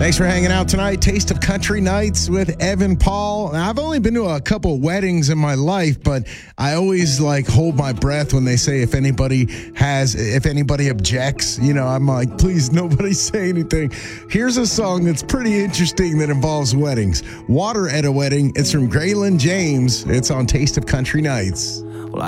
Thanks for hanging out tonight. Taste of Country Nights with Evan Paul. Now, I've only been to a couple weddings in my life, but I always hold my breath when they say if anybody objects. I'm like, please, nobody say anything. Here's a song that's pretty interesting that involves weddings. Water at a Wedding. It's from Graylin James. It's on Taste of Country Nights.